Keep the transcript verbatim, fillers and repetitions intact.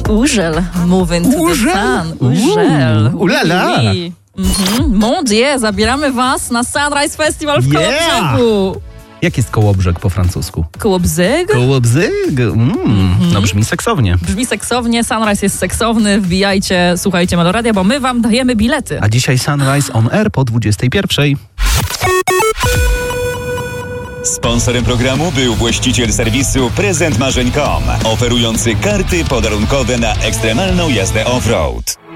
Urzel, moving to Urzel? the sun. Urzel. Uuu, ulala. Oui, oui. Mhm. Mon Dieu, zabieramy was na Sunrise Festival w Yeah. Kołobrzegu. Jak jest Kołobrzeg po francusku? Kołobrzeg? Kołobrzeg? Mm, no brzmi seksownie. Brzmi seksownie, Sunrise jest seksowny, wbijajcie, słuchajcie Meloradia, bo my wam dajemy bilety. A dzisiaj Sunrise on Air po dwudziestej pierwszej. Sponsorem programu był właściciel serwisu prezent marzeń kropka com, oferujący karty podarunkowe na ekstremalną jazdę off-road.